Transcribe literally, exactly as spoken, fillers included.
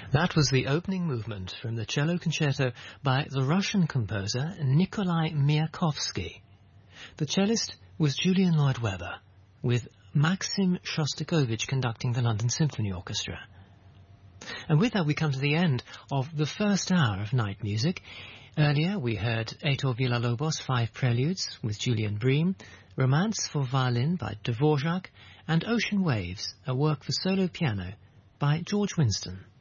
That was the opening movement from the cello concerto by the Russian composer Nikolai Mayakovsky. The cellist was Julian Lloyd Webber, with Maxim Shostakovich conducting the London Symphony Orchestra. And with that we come to the end of the first hour of Night Music. Earlier we heard Heitor Villa-Lobos' Five Preludes with Julian Bream, Romance for Violin by Dvorak, and Ocean Waves, a work for solo piano by George Winston.